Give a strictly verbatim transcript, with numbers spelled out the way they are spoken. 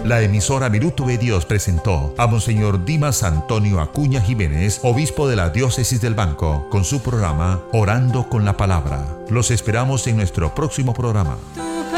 La emisora Minuto de Dios presentó a Monseñor Dimas Antonio Acuña Jiménez, obispo de la Diócesis del Banco, con su programa Orando con la Palabra. Los esperamos en nuestro próximo programa.